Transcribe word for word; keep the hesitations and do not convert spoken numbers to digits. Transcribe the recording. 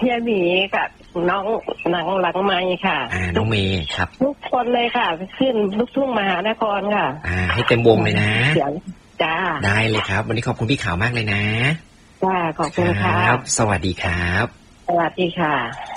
ยายหมีกับน้องหนังหลังไม้ค่ะอ่าน้องเมย์ครับทุกคนเลยค่ะขึ้นลูกทุ่งมหานครค่ะอ่าให้เต็มวงเลยนะจ้าได้เลยครับวันนี้ขอบคุณพี่ขาวมากเลยนะจ้าขอบคุณค่ะสวัสดีครับสวัสดีค่ะ